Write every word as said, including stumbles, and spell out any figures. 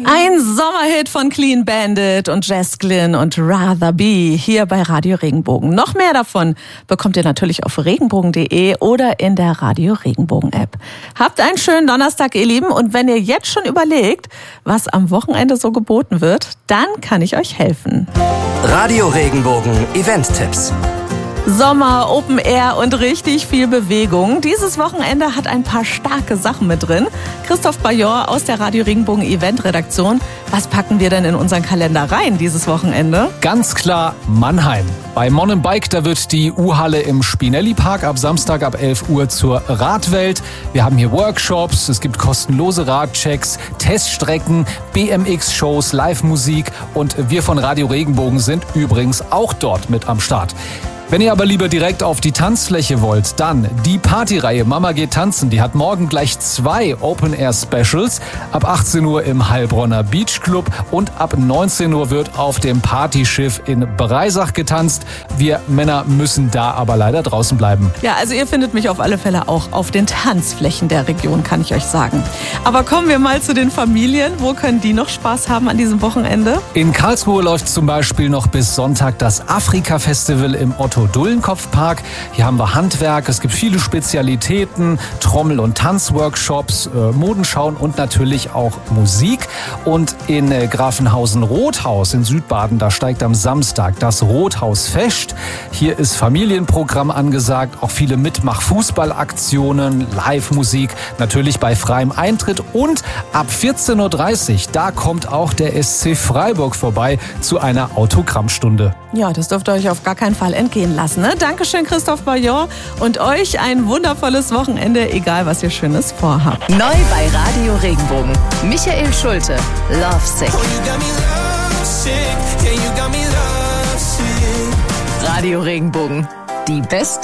Ein Sommerhit von Clean Bandit und Jess Glynn und Rather Be hier bei Radio Regenbogen. Noch mehr davon bekommt ihr natürlich auf regenbogen punkt de oder in der Radio Regenbogen App. Habt einen schönen Donnerstag, ihr Lieben. Und wenn ihr jetzt schon überlegt, was am Wochenende so geboten wird, dann kann ich euch helfen. Radio Regenbogen Event-Tipps. Sommer, Open Air und richtig viel Bewegung. Dieses Wochenende hat ein paar starke Sachen mit drin. Christoph Bajor aus der Radio Regenbogen Event-Redaktion. Was packen wir denn in unseren Kalender rein dieses Wochenende? Ganz klar Mannheim. Bei Mon and Bike, da wird die U-Halle im Spinelli-Park ab Samstag ab elf Uhr zur Radwelt. Wir haben hier Workshops, es gibt kostenlose Radchecks, Teststrecken, B M X-Shows, Live-Musik und wir von Radio Regenbogen sind übrigens auch dort mit am Start. Wenn ihr aber lieber direkt auf die Tanzfläche wollt, dann die Partyreihe Mama geht tanzen. Die hat morgen gleich zwei Open-Air-Specials. Ab achtzehn Uhr im Heilbronner Beach Club und ab neunzehn Uhr wird auf dem Partyschiff in Breisach getanzt. Wir Männer müssen da aber leider draußen bleiben. Ja, also ihr findet mich auf alle Fälle auch auf den Tanzflächen der Region, kann ich euch sagen. Aber kommen wir mal zu den Familien. Wo können die noch Spaß haben an diesem Wochenende? In Karlsruhe läuft zum Beispiel noch bis Sonntag das Afrika-Festival im Otto-Dullenkopf-Park. Hier haben wir Handwerk, es gibt viele Spezialitäten, Trommel- und Tanzworkshops, äh, Modenschauen und natürlich auch Musik. Und in äh, Grafenhausen-Rothaus in Südbaden, da steigt am Samstag das Rothausfest. Hier ist Familienprogramm angesagt, auch viele Mitmach-Fußballaktionen, Live-Musik, natürlich bei freiem Eintritt. Und ab vierzehn Uhr dreißig, da kommt auch der S C Freiburg vorbei zu einer Autogrammstunde. Ja, das dürft ihr euch auf gar keinen Fall entgehen lassen. Ne? Dankeschön, Christoph Bajor. Und euch ein wundervolles Wochenende, egal was ihr Schönes vorhabt. Neu bei Radio Regenbogen. Michael Schulte, Lovesick. Radio Regenbogen. Die beste